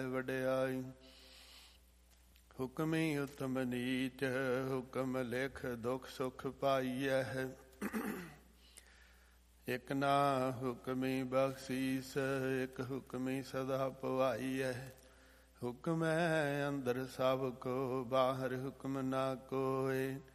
ਵਡਿਆਈ। ਹੁਕਮੀ ਉਤਮ ਨੀਚ ਹੁਕਮ ਲਿਖ ਦੁਖ ਸੁਖ ਪਾਈਐ। ਇਕ ਨਾ ਹੁਕਮੀ ਬਖਸ਼ੀਸ ਇਕ ਹੁਕਮੀ ਸਦਾ ਪਵਾਈਐ। ਹੁਕਮ ਹੈ ਅੰਦਰ ਸਭ ਕੋ ਬਾਹਰ ਹੁਕਮ ਨਾ ਕੋਇ।